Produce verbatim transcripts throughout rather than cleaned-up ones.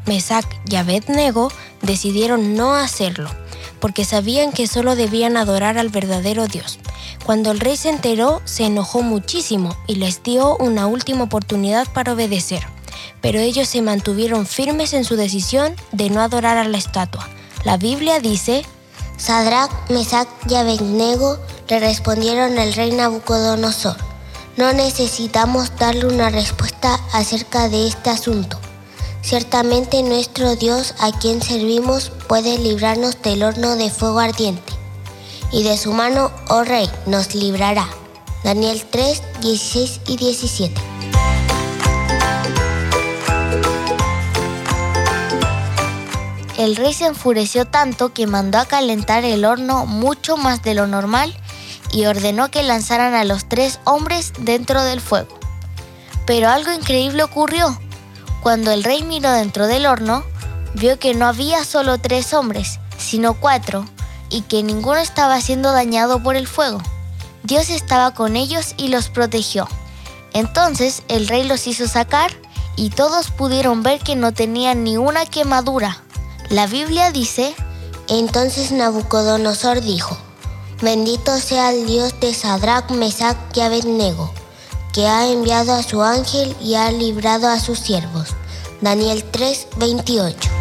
Mesac y Abed-Nego decidieron no hacerlo, porque sabían que solo debían adorar al verdadero Dios. Cuando el rey se enteró, se enojó muchísimo y les dio una última oportunidad para obedecer. Pero ellos se mantuvieron firmes en su decisión de no adorar a la estatua. La Biblia dice: Sadrac, Mesac y Abed-Nego le respondieron al rey Nabucodonosor: no necesitamos darle una respuesta acerca de este asunto. Ciertamente nuestro Dios, a quien servimos, puede librarnos del horno de fuego ardiente, y de su mano, oh rey, nos librará. Daniel tres, dieciséis y diecisiete. El rey se enfureció tanto que mandó a calentar el horno mucho más de lo normal y ordenó que lanzaran a los tres hombres dentro del fuego. Pero algo increíble ocurrió. Cuando el rey miró dentro del horno, vio que no había solo tres hombres, sino cuatro, y que ninguno estaba siendo dañado por el fuego. Dios estaba con ellos y los protegió. Entonces el rey los hizo sacar y todos pudieron ver que no tenían ni una quemadura. La Biblia dice: entonces Nabucodonosor dijo: bendito sea el Dios de Sadrac, Mesac y Abed-Nego, que ha enviado a su ángel y ha librado a sus siervos. Daniel tres, veintiocho.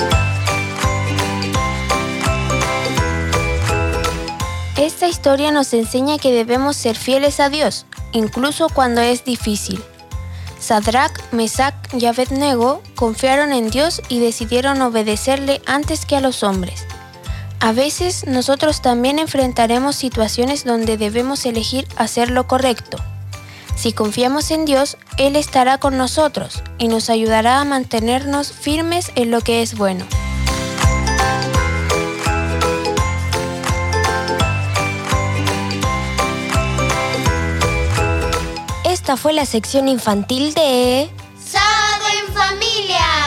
Esta historia nos enseña que debemos ser fieles a Dios, incluso cuando es difícil. Sadrac, Mesac y Abed-Nego confiaron en Dios y decidieron obedecerle antes que a los hombres. A veces nosotros también enfrentaremos situaciones donde debemos elegir hacer lo correcto. Si confiamos en Dios, Él estará con nosotros y nos ayudará a mantenernos firmes en lo que es bueno. Esta fue la sección infantil de ¡Sábado en Familia!